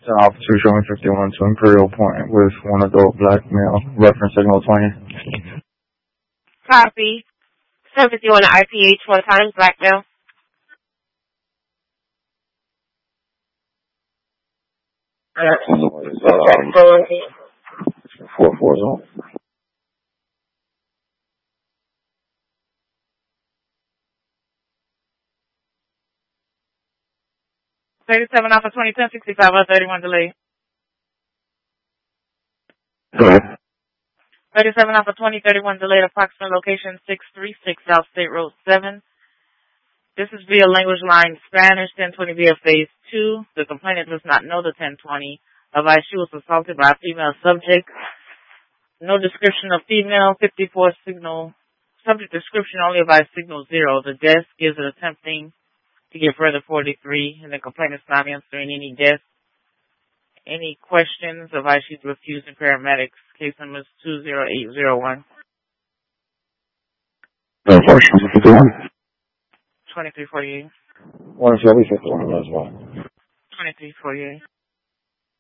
It's an officer showing 51 to Imperial Point with one adult black male. Reference signal 20. Copy. 751 IPH 1 times, black male. Four four zone. 37 Alpha 2010 65 31 delay. Go ahead. 37 Alpha 2031 delayed, approximate location 636 South State Road 7. This is via language line Spanish, 1020 via phase 2. The complainant does not know the 1020. Advised she was assaulted by a female subject. No description of female, 54 signal. Subject description only advised signal 0. The desk gives it attempting to give further 43, and the complainant's not answering any desk. Any questions? Advised she's refusing paramedics. Case number is 20801. No questions. 51. 2348. One is every 51 as well. 2348.